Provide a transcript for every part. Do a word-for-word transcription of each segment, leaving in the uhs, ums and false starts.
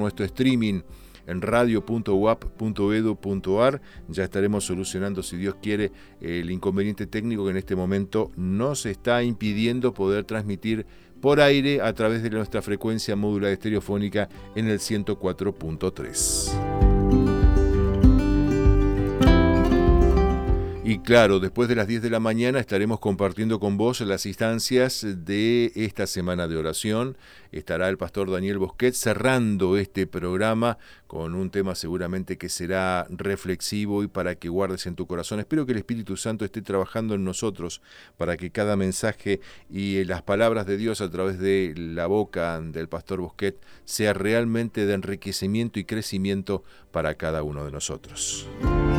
nuestro streaming en radio punto u a p punto e d u punto a r. Ya estaremos solucionando, si Dios quiere, el inconveniente técnico que en este momento nos está impidiendo poder transmitir por aire a través de nuestra frecuencia módula estereofónica en el ciento cuatro punto tres. Y claro, después de las diez de la mañana estaremos compartiendo con vos las instancias de esta semana de oración. Estará el pastor Daniel Bosquet cerrando este programa con un tema seguramente que será reflexivo y para que guardes en tu corazón. Espero que el Espíritu Santo esté trabajando en nosotros para que cada mensaje y las palabras de Dios a través de la boca del pastor Bosquet sea realmente de enriquecimiento y crecimiento para cada uno de nosotros.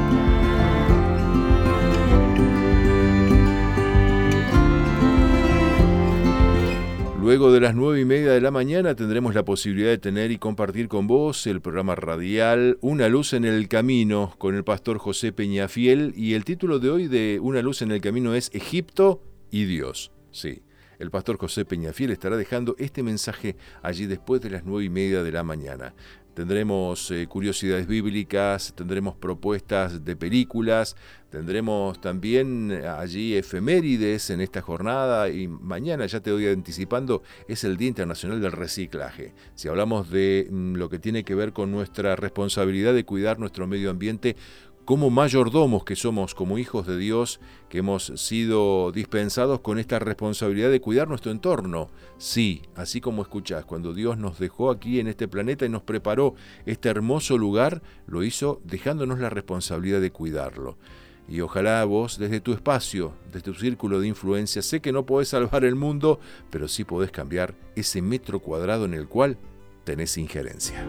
Luego de las nueve y media de la mañana tendremos la posibilidad de tener y compartir con vos el programa radial Una luz en el camino con el pastor José Peñafiel, y el título de hoy de Una luz en el camino es Egipto y Dios. Sí, el pastor José Peñafiel estará dejando este mensaje allí después de las nueve y media de la mañana. Tendremos eh, curiosidades bíblicas, tendremos propuestas de películas, tendremos también allí efemérides en esta jornada, y mañana, ya te voy anticipando, es el Día Internacional del Reciclaje. Si hablamos de mm, lo que tiene que ver con nuestra responsabilidad de cuidar nuestro medio ambiente, como mayordomos que somos, como hijos de Dios, que hemos sido dispensados con esta responsabilidad de cuidar nuestro entorno. Sí, así como escuchás, cuando Dios nos dejó aquí en este planeta y nos preparó este hermoso lugar, lo hizo dejándonos la responsabilidad de cuidarlo. Y ojalá vos, desde tu espacio, desde tu círculo de influencia, sé que no podés salvar el mundo, pero sí podés cambiar ese metro cuadrado en el cual tenés injerencia.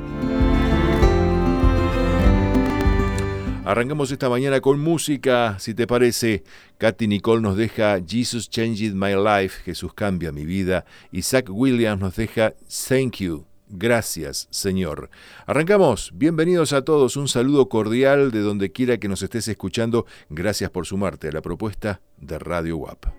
Arrancamos esta mañana con música, si te parece. Katy Nicole nos deja Jesus Changed My Life, Jesús cambia mi vida. Y Zach Williams nos deja Thank You, gracias Señor. Arrancamos, bienvenidos a todos, un saludo cordial de donde quiera que nos estés escuchando. Gracias por sumarte a la propuesta de Radio U A P.